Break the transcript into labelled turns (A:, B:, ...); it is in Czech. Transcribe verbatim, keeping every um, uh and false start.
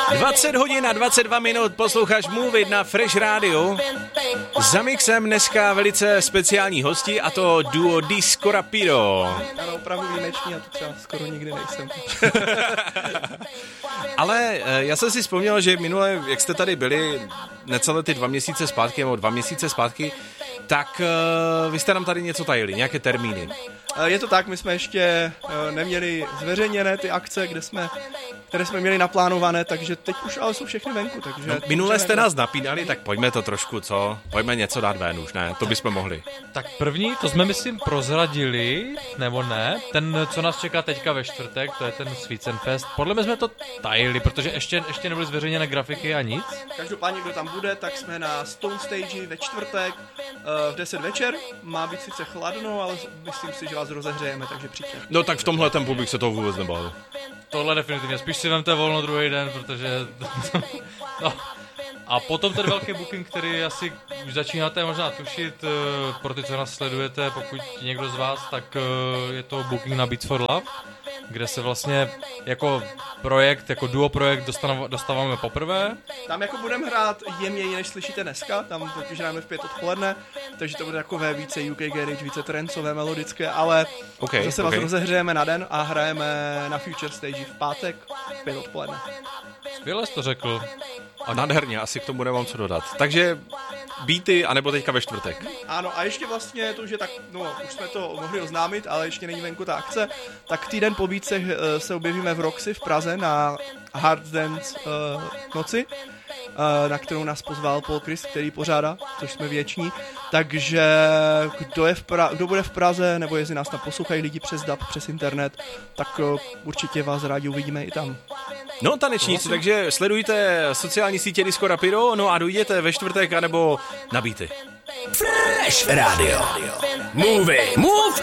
A: dvacet hodin a dvacet dva minut posloucháš Move It na Fresh Radio. Za mixem dneska velice speciální hosti, a to duo Disco Rapido.
B: Ano, opravdu výjimeční, a to třeba skoro nikdy nejsem.
A: Ale já jsem si vzpomněl, že minule, jak jste tady byli necelé ty dva měsíce zpátky, nebo dva měsíce zpátky, tak uh, vy jste nám tady něco tajili, nějaké termíny.
B: Je to tak, my jsme ještě uh, neměli zveřejněné ty akce, kde jsme, které jsme měli naplánované, takže teď už ale jsou všechny venku. Takže
A: no, minule jste nás napínali, tak pojďme to trošku, co? Pojďme něco dát ven už, ne? To bychom mohli.
C: Tak první, to jsme myslím prozradili, nebo ne? Ten, co nás čeká teďka ve čtvrtek, to je ten Svícenfest. Podle mě jsme to tajili, protože ještě, ještě nebyly zveřejněné grafiky a nic.
B: Každopádně, kdo tam bude, tak jsme na Stone Stage ve čtvrtek uh, v deset večer. Má být sice chladno, ale myslím si, že vás rozehřejeme, takže přijďte.
A: No tak v tomhle tempu bych se toho vůbec nebál.
C: Tohle definitivně, spíš si vemte volno druhý den, protože... no. A potom ten velký booking, který asi už začínáte možná tušit, pro ty, co nás sledujete, pokud někdo z vás, tak je to booking na Beats for Love, kde se vlastně jako projekt, jako duo projekt dostáváme poprvé.
B: Tam jako budeme hrát jemněji, než slyšíte dneska, tam totiž hrajeme v pět odpoledne, takže to bude takové více U K garage, více trancové, melodické, ale okay, zase okay. vás rozehřejeme na den a hrajeme na Future Stage v pátek v pět odpoledne.
C: Skvěle jsi to řekl.
A: A nádherně, asi k tomu nemám co dodat. Takže beaty, anebo teďka ve čtvrtek.
B: Ano, a ještě vlastně to, že tak, no, už jsme to mohli oznámit, ale ještě není venku ta akce, tak týden po beatsech uh, se objevíme v Roxy v Praze na Hard Dance uh, noci, uh, na kterou nás pozval Paul Chris, který pořádá, což jsme věční. Takže kdo, je v pra- kdo bude v Praze, nebo jestli nás tam poslouchají lidi přes D A B, přes internet, tak uh, určitě vás rádi uvidíme i tam.
A: No tanečníci, takže sledujte sociální sítě Disco Rapido, no a dojděte ve čtvrtek, anebo na beaty.
D: Fresh Radio. Move it. Move